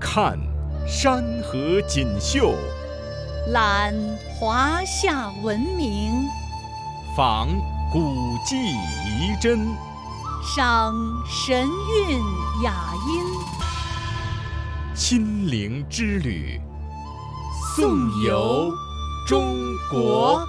看山河锦绣， 览华夏文明， 访古迹遗珍， 赏神韵雅音。 亲临之旅，颂游中国。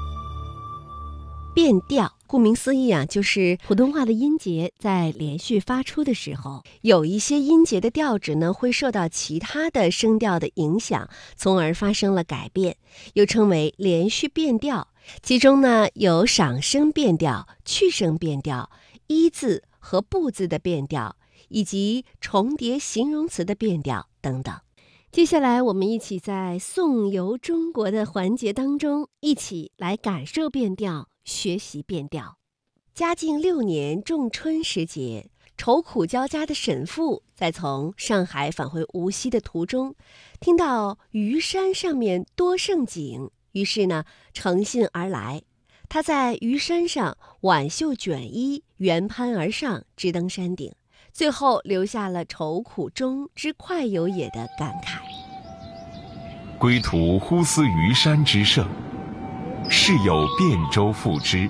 变调，顾名思义啊，就是普通话的音节在连续发出的时候，有一些音节的调值呢会受到其他的声调的影响，从而发生了改变，又称为连续变调。其中呢有赏声变调、去声变调、一字和不字的变调，以及重叠形容词的变调等等。接下来我们一起在颂游中国的环节当中，一起来感受变调，学习变调。嘉靖6年仲春时节，愁苦交加的沈复在从上海返回无锡的途中，听到虞山上面多胜景，于是呢乘兴而来。他在虞山上挽袖卷衣，原攀而上，直登山顶，最后留下了愁苦中之快有也的感慨。 归途忽思虞山之胜，事有汴州赋之。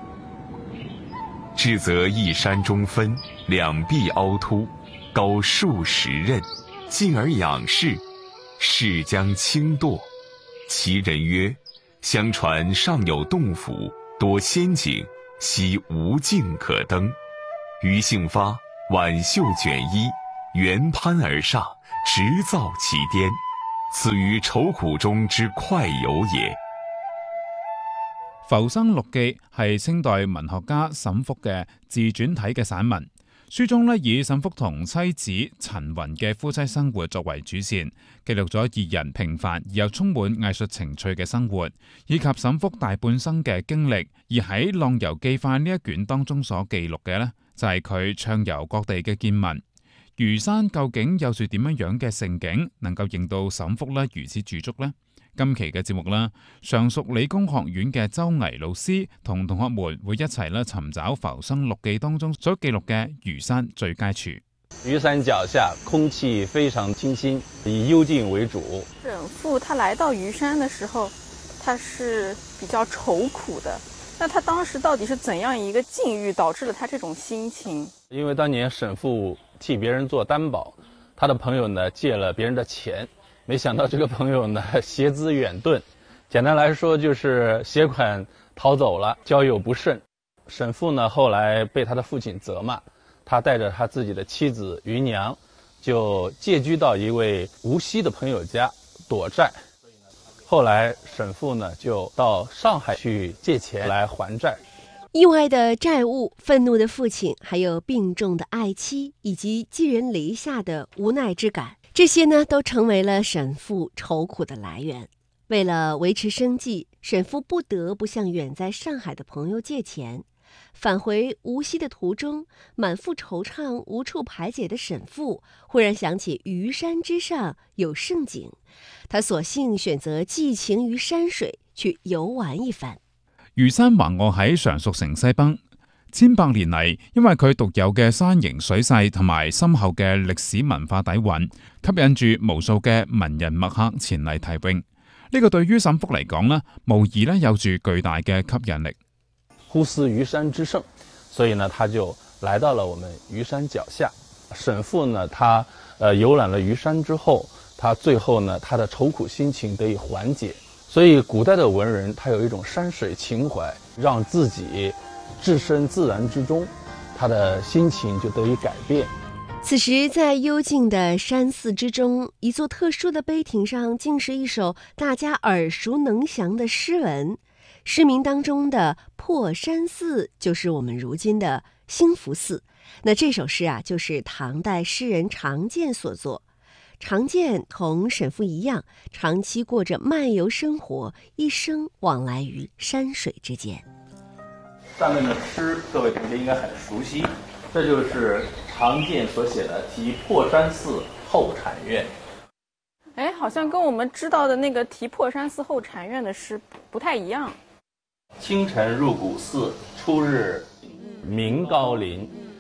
至则一山中分，两壁凹凸，高数十仞，进而仰视，势将倾堕。其人曰：相传上有洞府，多仙景，悉无径可登。于兴发，挽袖卷衣，原攀而上，直造其巅。此于愁苦中之快有也。 《浮生六記》係清代文學家沈復嘅自傳體嘅散文，書中以沈復同妻子陳雲嘅夫妻生活作為主線，記錄咗二人平凡而又充滿藝術情趣嘅生活，以及沈復大半生嘅經歷。而喺《浪遊記塊》呢一卷當中所記錄嘅就係佢暢遊各地嘅見聞。虞山究竟有住點樣嘅盛景，能夠令到沈復如此駐足呢？今期嘅節目常熟理工學院嘅周巍老師同同學們會一齊尋找《浮生六記》當中所記錄嘅虞山最佳處。 虞山腳下空氣非常清新，以幽靜為主。 沈復他來到虞山的時候，他是比較愁苦的。那他當時到底是怎樣一個境遇導致了他這種心情？ 因為當年沈復替別人做擔保，他的朋友借了別人的錢，沒想到這個朋友攜資遠遁，簡單來說就是攜款逃走了，交友不慎。沈復後來被他的父親責罵，他帶着他自己的妻子芸娘，就借居到一位無錫的朋友家躲債。後來沈復就到上海去借錢來還債。 意外的債務、憤怒的父親，還有病重的愛妻，以及寄人籬下的無奈之感，這些都成為了沈復愁苦的來源。為了維持生計，沈復不得不向遠在上海的朋友借錢。返回無錫的途中，滿腹惆悵無處排解的沈復忽然想起虞山之上有勝景，他索性選擇寄情於山水，去遊玩一番。 虞山橫臥喺常熟城西北，千百年嚟，因為佢獨有嘅山形水勢同埋深厚嘅歷史文化底蘊，吸引住無數嘅文人墨客前嚟題詠。呢個對於沈復嚟講無疑有住巨大嘅吸引力。 忽思虞山之勝，所以他就來到了我們虞山腳下。沈復他遊覽了虞山之後，他最後他的愁苦心情得以緩解。所以古代的文人他有一種山水情懷，讓自己置身自然之中，他的心情就得以改變。 此時在幽靜的山寺之中，一座特殊的碑亭上竟是一首大家耳熟能詳的詩文。詩名當中的破山寺就是我們如今的興福寺。那這首詩就是唐代詩人常建所作。常建同沈復一樣，長期過着漫遊生活，一生往來於山水之間。 上面的詩各位同學應該很熟悉，這就是常建所寫的題破山寺後禪院。 好像跟我們知道的那個題破山寺後禪院的詩不太一樣。 清晨入古寺，初日鳴高林，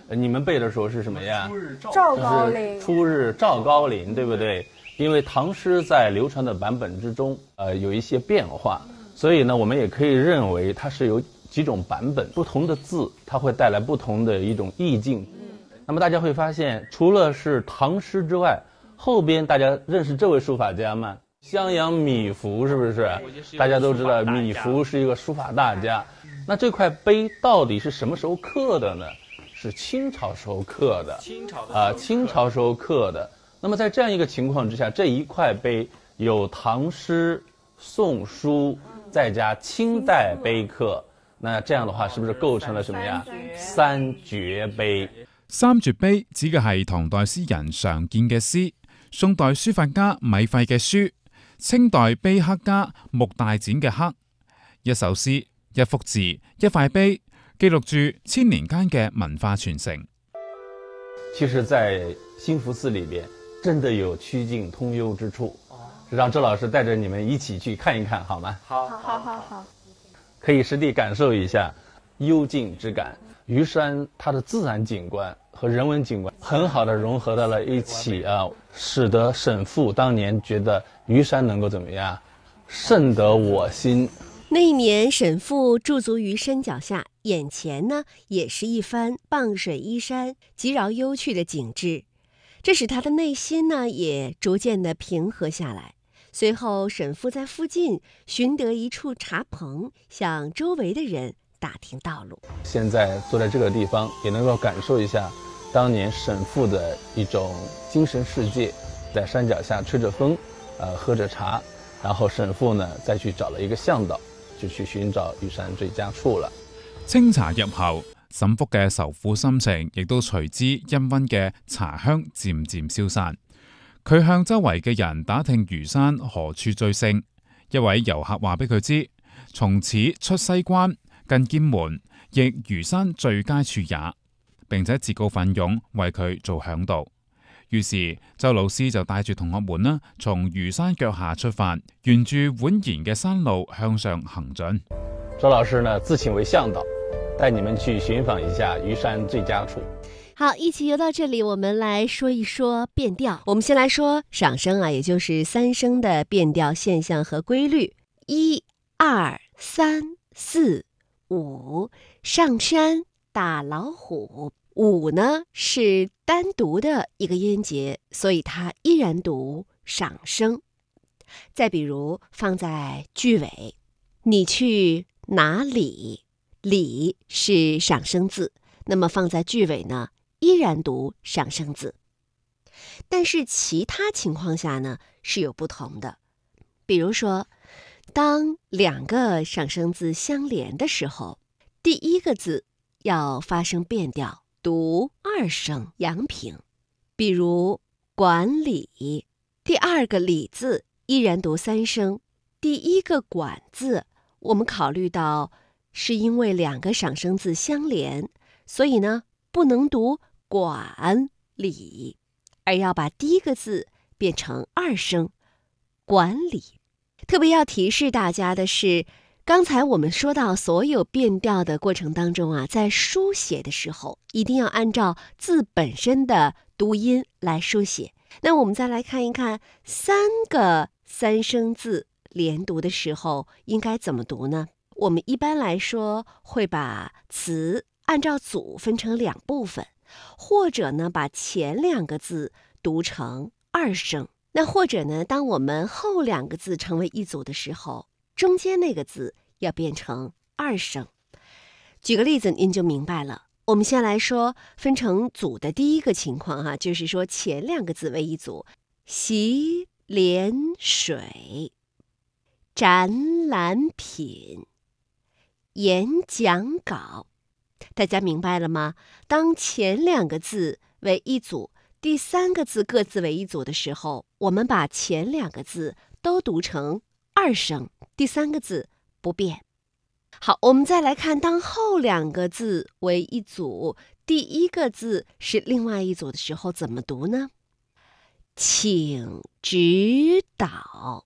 你们背的时候是什么呀？ 赵高陵， 初日赵高陵，对不对？因为唐诗在流传的版本之中，有一些变化，所以呢，我们也可以认为它是有几种版本，不同的字它会带来不同的一种意境。那么大家会发现，除了是唐诗之外，后边大家认识这位书法家吗？襄阳米芾，是不是？大家都知道米芾是一个书法大家。那这块碑到底是什么时候刻的呢？是清朝时候刻的。清朝时候刻的。那么在这样一个情况之下，这一块碑有唐诗、宋书，再加清代碑刻，那这样的话，是不是構成了什么呀？三绝碑。 三絕碑指嘅係唐代詩人常見嘅詩，宋代書法家米芾嘅書，清代碑刻家穆大展嘅刻。一首詩、一幅字、一塊碑，記錄住千年間嘅文化傳承。 其實在興福寺裏邊真的有曲徑通幽之處，讓周老師帶着你們一起去看一看，好嗎？ 好， 可以實地感受一下幽靜之感。虞山它的自然景觀和人文景觀很好的融合到了一起啊，使得沈復當年覺得虞山能夠怎麼樣，勝得我心。 那一年沈復駐足於山腳下，眼前呢也是一番傍水依山、極饒幽趣的景致，這使他的內心呢也逐漸的平和下來。隨後沈復在附近尋得一處茶棚，向周圍的人打聽道路。 現在坐在這個地方，也能夠感受一下當年沈復的一種精神世界，在山腳下吹着風，喝着茶，然後沈復呢再去找了一個向導，就去尋找虞山最佳處了。 清茶入喉，沈復嘅愁苦心情亦都隨之氤氳嘅茶香漸漸消散。佢向周圍嘅人打聽虞山何處最勝，一位遊客話俾佢知，從此出西關近劍門，亦虞山最佳處也，並且自告奮勇為佢做嚮導。於是周老師就帶住同學們呢，從虞山腳下出發，沿住蜿蜒嘅山路向上行進。 周老師呢自請為向導，帶你們去尋訪一下虞山最佳處。 好，一起游到這裡，我們來說一說變調。我們先來說賞聲啊，也就是三聲的變調現象和規律。1、2、3、4、5，上山打老虎。5呢是單獨的一個音節，所以它依然讀賞聲。再比如放在句尾，你去哪裡？裡是賞聲字，那麼放在句尾呢，依然讀賞聲字。但是其他情況下呢是有不同的。比如說，當兩個賞聲字相連的時候，第一個字要發生變調，讀二聲陽平。比如管理，第二個理字依然讀三聲，第一個管字我們考慮到是因為兩個賞聲字相連，所以呢不能讀管理，而要把第一個字變成二聲管理。特別要提示大家的是，剛才我們說到所有變調的過程當中啊，在書寫的時候一定要按照字本身的讀音來書寫。那我們再來看一看三個三聲字連讀的時候應該怎麼讀呢？我們一般來說會把詞按照組分成兩部分，或者呢把前兩個字讀成二聲，那或者呢當我們後兩個字成為一組的時候，中間那個字要變成二聲。舉個例子您就明白了。我們先來說分成組的第一個情況哈，就是說前兩個字為一組，習蓮水、展覽品、演講稿，大家明白了嗎？當前兩個字為一組，第三個字各自為一組的時候，我們把前兩個字都讀成二聲，第三個字不變。好，我們再來看當後兩個字為一組，第一個字是另外一組的時候怎麼讀呢？請指導，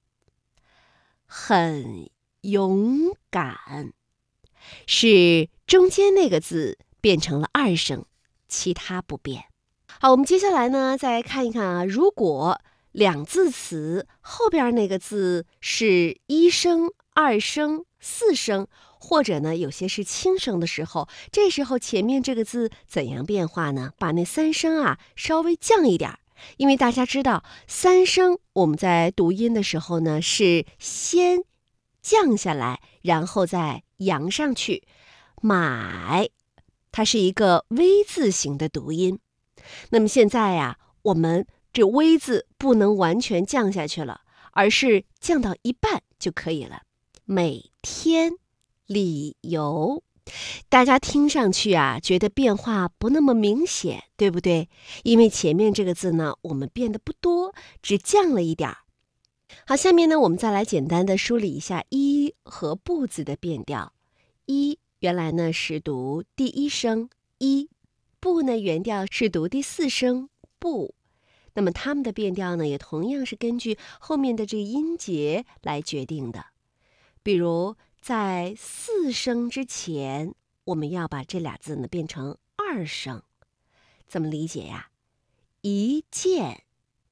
很勇敢，是中間那個字變成了二聲， 其他不变。好，我们接下来呢，再来看一看啊，如果两字词后边那个字是一声、二声、四声，或者呢有些是轻声的时候，这时候前面这个字怎样变化呢？把那三声啊稍微降一点，因为大家知道三声我们在读音的时候呢是先降下来，然后再扬上去。买，它是一个 V 字形的读音。那么现在呀，我们这 V 字不能完全降下去了，而是降到一半就可以了。每天理由，大家听上去啊，觉得变化不那么明显，对不对？因为前面这个字呢，我们变得不多，只降了一点儿。好，下面呢，我们再来简单的梳理一下一和不字的变调。一原来呢是读第一声一，不呢原调是读第四声不。那么它们的变调呢，也同样是根据后面的这个音节来决定的。比如在四声之前，我们要把这俩字呢变成二声，怎么理解呀？一件、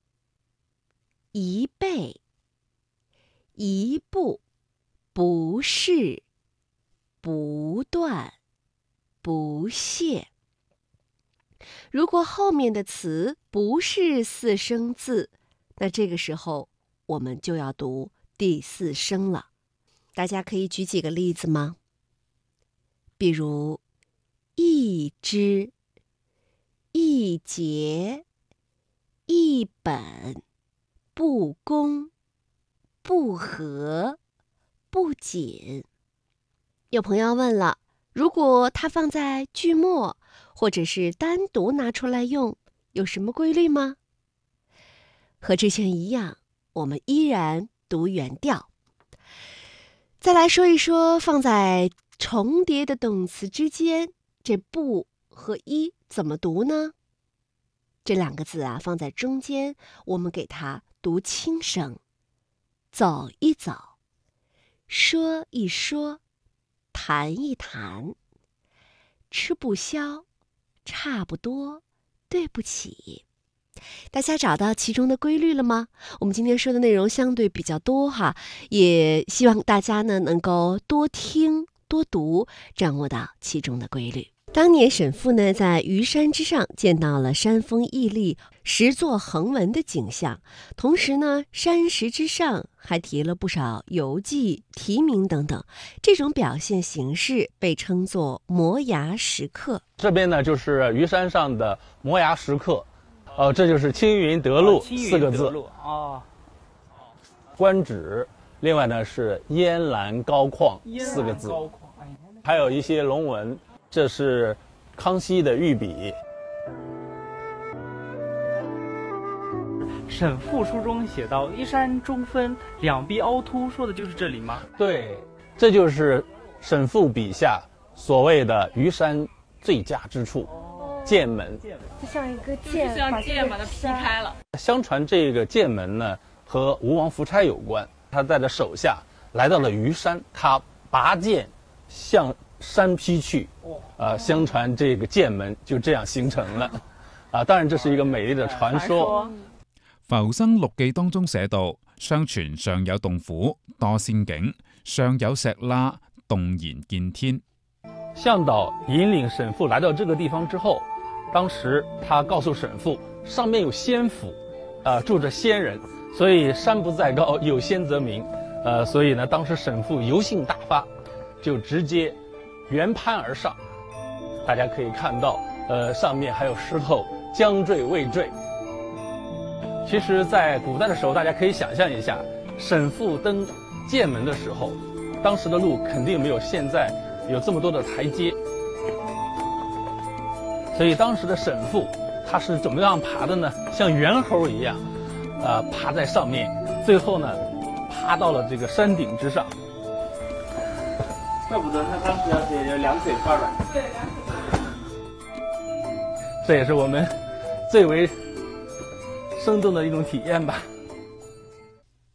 一倍、一步、不是、不断、不懈。如果后面的词不是四声字，那这个时候我们就要读第四声了。大家可以举几个例子吗？比如一支、一节、一本、不公、不和、不仅。有朋友问了，如果它放在句末，或者是单独拿出来用，有什么规律吗？和之前一样，我们依然读原调。再来说一说放在重叠的动词之间，这不和一怎么读呢？这两个字啊放在中间，我们给它读轻声，走一走，说一说，谈一谈，吃不消，差不多，对不起。大家找到其中的规律了吗？我们今天说的内容相对比较多哈，也希望大家呢能够多听多读，掌握到其中的规律。当年沈复呢在虞山之上见到了山峰屹立、石座横纹的景象，同时呢山石之上还题了不少游记、题名等等，这种表现形式被称作摩崖石刻。 这边呢就是虞山上的摩崖石刻，这就是青云德路四个字啊。官职，另外呢是烟岚高旷四个字，还有一些龙纹，这是康熙的御笔。 沈复书中写到一山中分，两壁凹凸，说的就是这里吗？ 对，这就是沈复笔下所谓的虞山最佳之处。剑门， 就像一个剑，像剑把它劈开了。 相传这个剑门呢和吴王夫差有关，他带着手下来到了虞山，他拔剑向山劈去，相传这个剑門就這樣形成了，當然這是一個美麗的傳說。 浮生六記當中寫到，相傳上有洞府多仙境，上有石罅動然見天。 向導引領沈復來到這個地方之後，當時他告訴沈復，上面有仙府，住着仙人，所以山不在高，有仙則名。所以呢，當時沈復遊興大發，就直接原攀而上。大家可以看到，上面还有石头将坠未坠。其实，在古代的时候，大家可以想象一下，沈复登剑门的时候，当时的路肯定没有现在有这么多的台阶，所以当时的沈复他是怎么样爬的呢？像猿猴一样，爬在上面，最后呢，爬到了这个山顶之上。 怪不得他当时要写两腿发软。对，两腿。 这也是我们最为生动的一种体验吧。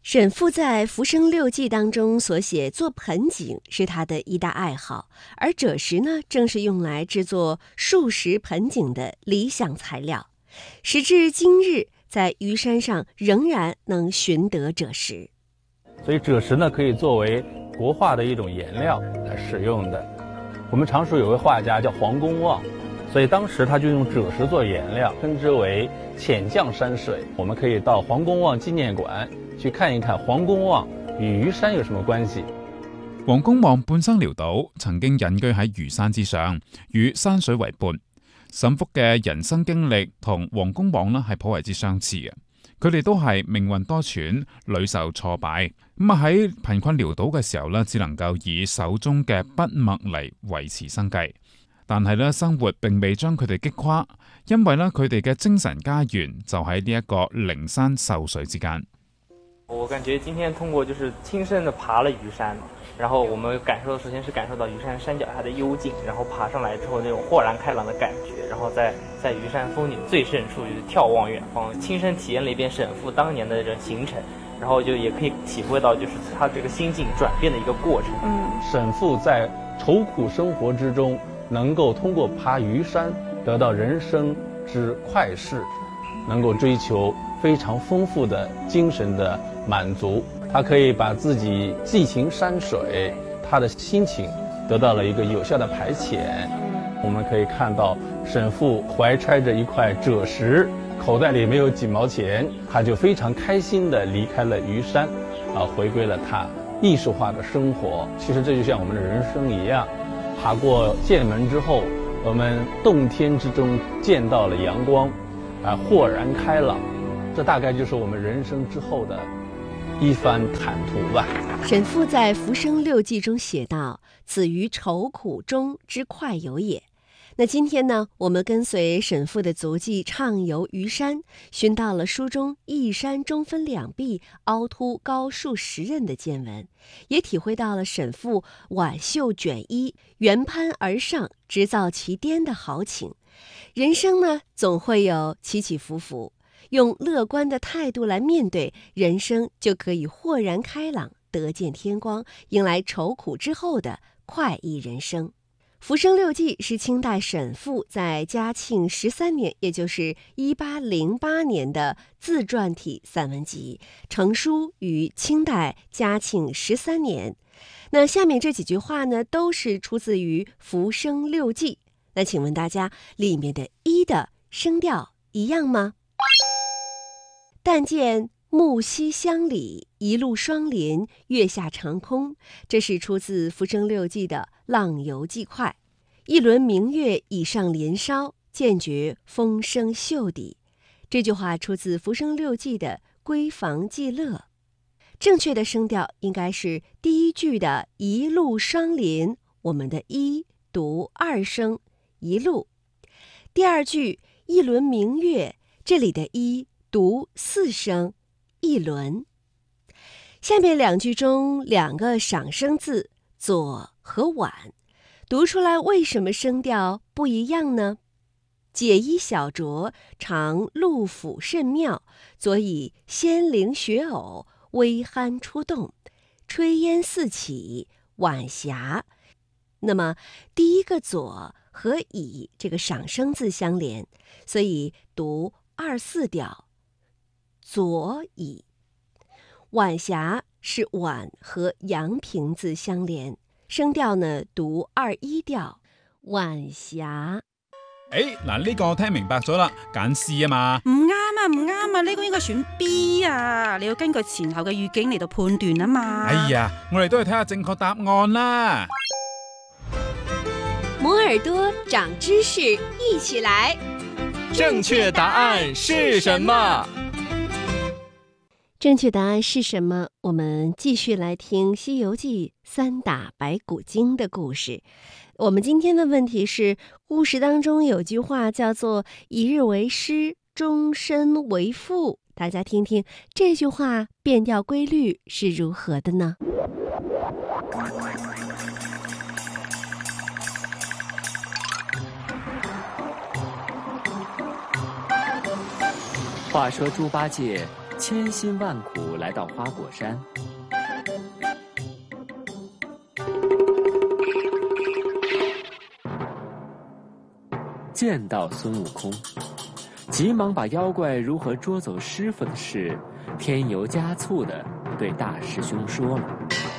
沈复在《浮生六记》当中所写做盆景是他的一大爱好，而赭石呢，正是用来制作数十盆景的理想材料。时至今日，在虞山上仍然能寻得赭石。 所以赭石呢，可以作为国画的一种颜料来使用的。我们常说有位画家叫黄公望，所以当时他就用赭石做颜料，称之为浅绛山水。我们可以到黄公望纪念馆去看一看黄公望与虞山有什麼關係。 黃公望半生潦倒，曾經隱居喺虞山之上，與山水為伴。沈復嘅人生經歷同黃公望呢係頗為之相似嘅，佢哋都係命運多舛，屢受挫敗。喺貧困潦倒嘅時候呢，只能夠以手中嘅筆墨嚟維持生計。但係呢，生活並未將佢哋擊垮，因為呢，佢哋嘅精神家園就喺呢一個靈山秀水之間。 我感覺今天通過就是親身的爬了虞山，然後我們首先是感受到虞山山腳下的幽靜，然後爬上來之後那種豁然開朗的感覺，然後在虞山風景最勝處就是眺望遠方，親身體驗了一遍沈復當年的這個行程，然後就也可以體會到就是他這個心境轉變的一個過程。 沈復在愁苦生活之中，能夠通過爬虞山得到人生之快適，能夠追求非常豐富的精神的滿足，他可以把自己寄情山水，他的心情得到了一個有效的排遣。我們可以看到沈復懷揣着一塊赭石，口袋裡沒有幾毛錢，他就非常開心地離開了虞山，回歸了他藝術化的生活。其實這就像我們的人生一樣，爬過劍門之後，我們洞天之中見到了陽光，豁然開朗。這大概就是我們人生之後的一番坦途吧。 沈復在《浮生六記》中寫道：“此於愁苦中之快遊也。”那今天呢，我們跟隨沈復的足跡暢遊虞山，尋到了書中一山中分兩壁，凹凸高數10仞的見聞，也體會到了沈復挽袖捲衣，緣攀而上，直造其巔的豪情。人生呢，總會有起起伏伏，用樂觀的態度來面對人生，就可以豁然開朗，得見天光，迎來愁苦之後的快意人生。《浮生六記》是清代沈復在嘉慶13年，也就是1808年的自傳體散文集，成書於清代嘉慶13年。那下面這幾句話呢，都是出自於《浮生六記》。那請問大家，裡面的一的聲調一樣嗎？但見木溪鄉里，一路霜林，月下長空。這是出自《浮生六記》的浪遊記快。一輪明月已上林梢，漸覺風聲袖底。這句話出自《浮生六記》的閨房記樂。正確的聲調應該是第一句的一路霜林，我們的一讀2聲一路。第二句一輪明月，這裡的一讀4聲一輪。下面兩句中兩個賞聲字左和晚，讀出來為什麼聲調不一樣呢？解衣小酌，常陸府甚妙，左以仙靈雪藕，微酣出動，炊煙四起，晚霞。那麼第一個左和以這個賞聲字相連，所以讀2、4調，左以。晚霞是晚和陽平字相連，聲調呢讀2、1調，晚霞。 嗱，呢個我聽明白咗啦，揀 C 啊嘛。 唔啱啊，唔啱啊，呢個應該選 B 啊，你要根據前後嘅語境嚟到判斷啊嘛。 哎呀，我哋都係睇下正確答案啦。 摩耳朵長知識，一起來。 正確答案是什麼？ 正確答案是什麼？我們繼續來聽《西遊記》3打白骨精的故事。我們今天的問題是，故事當中有句話叫做“一日為師，終身為父”。大家聽聽這句話變調規律是如何的呢？ 話說豬八戒千辛万苦来到花果山。见到孙悟空，急忙把妖怪如何捉走师傅的事添油加醋地对大师兄说了。